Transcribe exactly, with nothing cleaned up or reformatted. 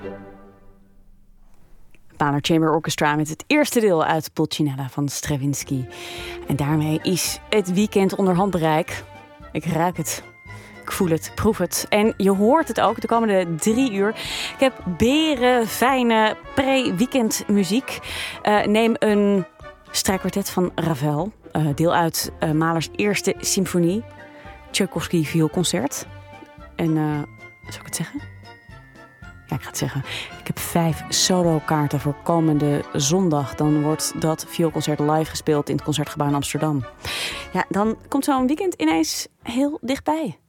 Mahler Chamber Orchestra met het eerste deel uit Pulcinella van Stravinsky. En daarmee is het weekend onder handbereik. Ik ruik het, ik voel het, ik proef het. En je hoort het ook de komende drie uur. Ik heb beren, fijne pre-weekend muziek. Uh, neem een strijkkwartet van Ravel. Uh, deel uit uh, Mahlers eerste symfonie. Tchaikovsky vioolconcert. En, uh, zal ik het zeggen? Ja, ik ga het zeggen. Ik heb vijf solo-kaarten voor komende zondag. Dan wordt dat vioolconcert live gespeeld in het Concertgebouw in Amsterdam. Ja, dan komt zo'n weekend ineens heel dichtbij.